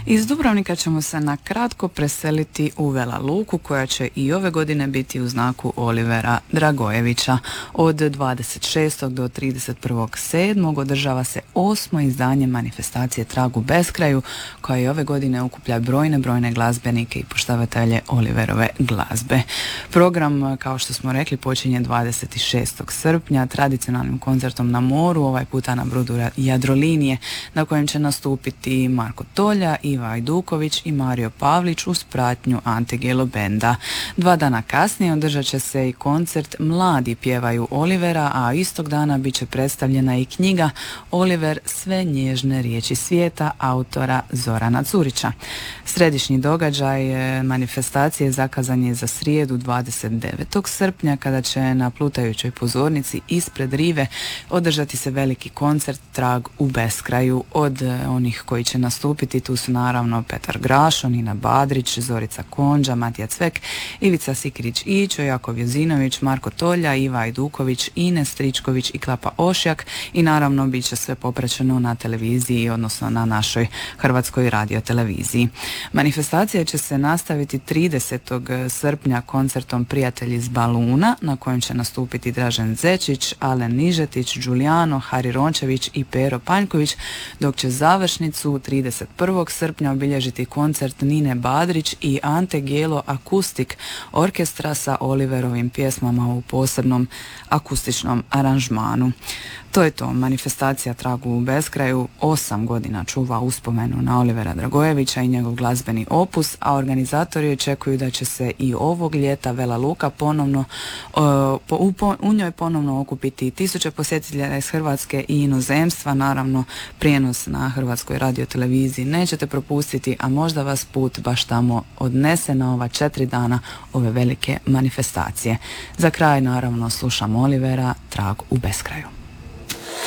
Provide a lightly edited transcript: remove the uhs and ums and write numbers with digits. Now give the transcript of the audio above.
Iz Dubrovnika ćemo se na kratko preseliti u Vela Luku koja će i ove godine biti u znaku Olivera Dragojevića. Od 26. do 31.7. održava se 8. izdanje manifestacije Trag u beskraju koja i ove godine okuplja brojne glazbenike i poštovatelje Oliverove glazbe. Program, kao što smo rekli, počinje 26. srpnja tradicionalnim koncertom na moru, ovaj puta na brodu Jadrolinije, na kojem će nastupiti Marko Tolja, Iva Ajduković i Mario Pavlić uz pratnju Ante Gelo Benda. 2 dana kasnije održat će se i koncert Mladi pjevaju Olivera, a istog dana bit će predstavljena i knjiga Oliver, sve nježne riječi svijeta autora Zorana Curića. Središnji događaj manifestacije zakazan je za srijedu 29. srpnja kada će na plutajućoj pozornici ispred rive održati se veliki koncert Trag u beskraju. Od onih koji će nastupiti tu su naravno Petar Grašo, Nina Badrić, Zorica Konđa, Matija Cvek, Ivica Sikirić-Ićo, Jakov Jozinović, Marko Tolja, Iva Ajduković, Ines Stričković i Klapa Ošjak i naravno bit će sve popraćeno na televiziji, odnosno na našoj Hrvatskoj radioteleviziji. Manifestacija će se nastaviti 30. srpnja koncertom Prijatelji iz Baluna na kojem će nastupiti Dražen Zečić, Alen Nižetić, Đulijano, Hari Rončević i Pero Panjković, dok će završnicu 31. srpnja obilježiti koncert Nine Badrić i Ante Gelo akustik orkestra sa Oliverovim pjesmama u posebnom akustičnom aranžmanu. To je to, manifestacija Trag u beskraju 8 godina čuva uspomenu na Olivera Dragojevića i njegov glazbeni opus, a organizatori očekuju da će se i ovog ljeta Vela Luka ponovno u njoj ponovno okupiti tisuće posjetitelja iz Hrvatske i inozemstva. Naravno, prijenos na Hrvatskoj radioteleviziji nećete propustiti, a možda vas put baš tamo odnese na ova 4 dana ove velike manifestacije. Za kraj naravno slušamo Olivera, Trag u beskraju.